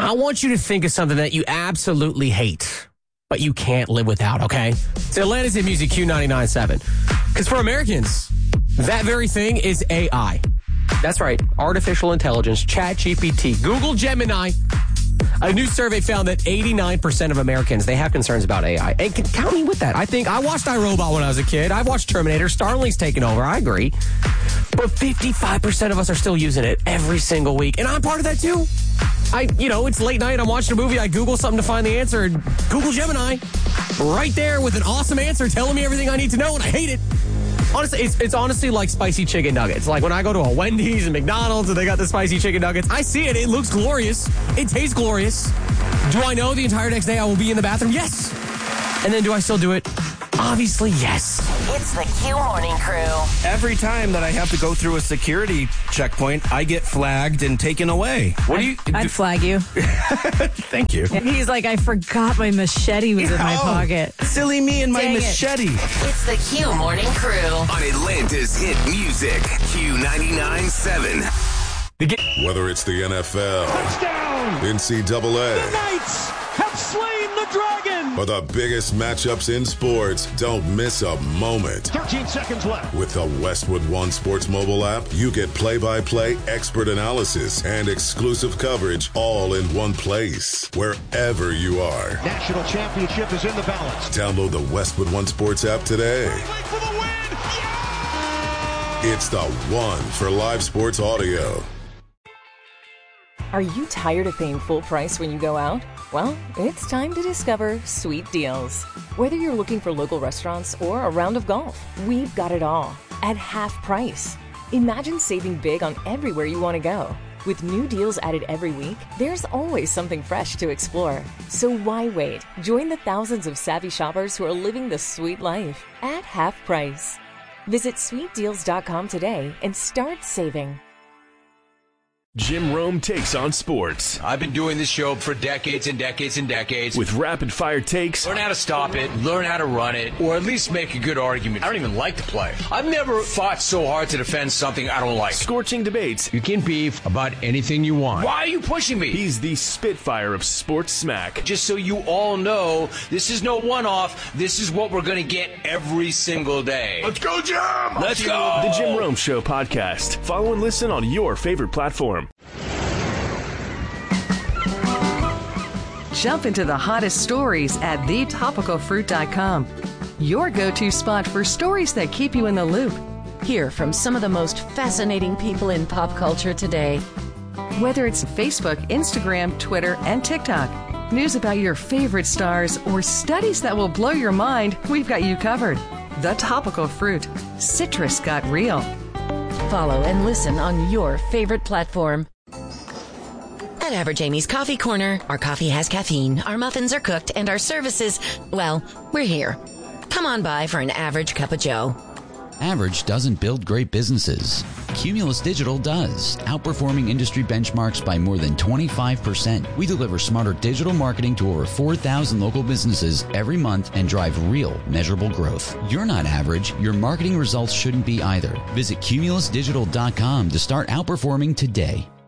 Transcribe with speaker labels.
Speaker 1: I want you to think of something that you absolutely hate, but you can't live without, okay? It's Atlanta's Hit Music Q99.7. Because for Americans, that very thing is AI. That's right. Artificial intelligence, ChatGPT, Google Gemini. A new survey found that 89% of Americans, they have concerns about AI. And count me with that. I watched iRobot when I was a kid. I've watched Terminator. Starlink's taken over. I agree. But 55% of us are still using it every single week. And I'm part of that too. It's late night. I'm watching a movie. I Google something to find the answer. And Google Gemini, right there with an awesome answer telling me everything I need to know. And I hate it. Honestly, it's honestly like spicy chicken nuggets. Like when I go to a Wendy's and McDonald's and they got the spicy chicken nuggets, I see it. It looks glorious. It tastes glorious. Do I know the entire next day I will be in the bathroom? Yes. And then do I still do it? Obviously, yes.
Speaker 2: It's the Q Morning Crew.
Speaker 3: Every time that I have to go through a security checkpoint, I get flagged and taken away.
Speaker 4: I'd flag you.
Speaker 3: Thank you.
Speaker 4: He's like, I forgot my machete was in my pocket.
Speaker 3: Silly me and my
Speaker 4: Dang it.
Speaker 3: machete.
Speaker 2: It's the Q Morning Crew.
Speaker 5: On Atlanta's Hit Music, Q99.7.
Speaker 6: Whether it's the NFL,
Speaker 7: Touchdown!
Speaker 6: NCAA,
Speaker 7: The Knights have slain the dragon!
Speaker 6: or the biggest matchups in sports, don't miss a moment.
Speaker 7: 13 seconds left.
Speaker 6: With the Westwood One Sports mobile app, you get play-by-play expert analysis and exclusive coverage all in one place, wherever you are.
Speaker 7: National championship is in the balance.
Speaker 6: Download the Westwood One Sports app today.
Speaker 7: For the win!
Speaker 6: It's the one for live sports audio.
Speaker 8: Are you tired of paying full price when you go out? Well, it's time to discover Sweet Deals. Whether you're looking for local restaurants or a round of golf, we've got it all at half price. Imagine saving big on everywhere you want to go. With new deals added every week, there's always something fresh to explore. So why wait? Join the thousands of savvy shoppers who are living the sweet life at half price. Visit sweetdeals.com today and start saving.
Speaker 9: Jim Rome takes on sports.
Speaker 10: I've been doing this show for decades and decades and decades.
Speaker 9: With rapid-fire takes.
Speaker 10: Learn how to stop it, learn how to run it, or at least make a good argument. I don't even like to play. I've never fought so hard to defend something I don't like.
Speaker 9: Scorching debates.
Speaker 10: You can beef about anything you want. Why are you pushing me?
Speaker 9: He's the Spitfire of sports smack.
Speaker 10: Just so you all know, this is no one-off. This is what we're going to get every single day.
Speaker 6: Let's go, Jim!
Speaker 10: Let's go!
Speaker 9: The Jim Rome Show podcast. Follow and listen on your favorite platform.
Speaker 11: Jump into the hottest stories at thetopicalfruit.com. Your go-to spot for stories that keep you in the loop.
Speaker 12: Hear from some of the most fascinating people in pop culture today.
Speaker 11: Whether it's Facebook, Instagram, Twitter, and TikTok, news about your favorite stars, or studies that will blow your mind, we've got you covered. The Topical Fruit. Citrus got real.
Speaker 12: Follow and listen on your favorite platform.
Speaker 2: At Average Amy's Coffee Corner, our coffee has caffeine, our muffins are cooked, and our services, well, we're here. Come on by for an average cup of joe.
Speaker 13: Average doesn't build great businesses. Cumulus Digital does, outperforming industry benchmarks by more than 25%. We deliver smarter digital marketing to over 4,000 local businesses every month and drive real, measurable growth. You're not average. Your marketing results shouldn't be either. Visit cumulusdigital.com to start outperforming today.